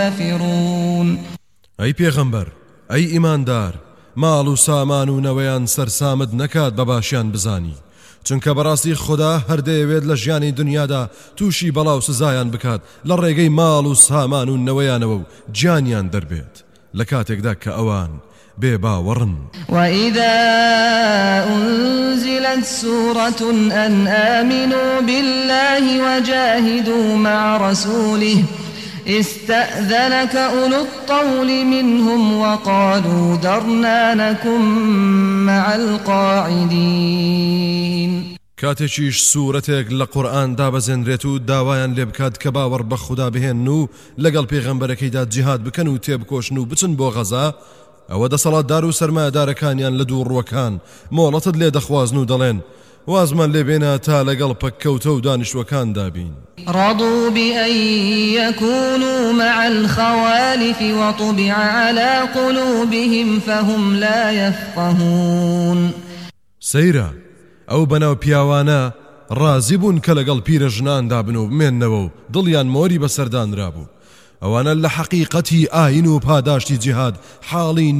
كافرون أي پیغمبر أي إيماندار ماڵ و سامان و نەوەیان سەرسامت نەکات بە باشیان بزانی چونکە بەڕاستی خدا هەردەیەوێت لە ژیانی دنیادا تووشی بەڵاو سزایان بکات لە ڕێگەی ماڵ و سامان و نەوەیانەوە و گیانیان دەربێت لە کاتێکدا کە ئەوان بێباوەڕن. وإذا أنزلت سورة أن آمنوا بالله وجاهدوا مع رسوله استأذنك أولو الطول منهم وقالوا ذرنا نكن مع القاعدين. کاتێکیش سوورەتێک لە قورئان دابەزێنرێت و داوایان لێ بکات کە باوەڕ بە خوددا بهێن و لەگەڵ پێغەمبەرەکەیدا جیهاد بکەن و تێبکۆشن و بچن بۆ غەزا، ئەوە دەسەڵاتدار و سەرمایەدارەکانیان لە دوو ڕووەکان مۆڵەتت لێ دەخوازن و دەڵێن وازمان لێ بێنە تا لەگەڵ پەککەوتە و دانیشتوەکان دابین. رضوا بأن يكونوا مع الخوالف وطبع على قلوبهم فهم لا يفقهون. سەیرە ئەو بەناو پیاوانە ڕازی بوون کە لەگەڵ پیرە ژنان دابن و بمێننەوە و دڵیان مۆری بەسەردانرا بوو. ئەوانە لە حەقیقەتی ئاین و پاداشتی جیهاد حاڵی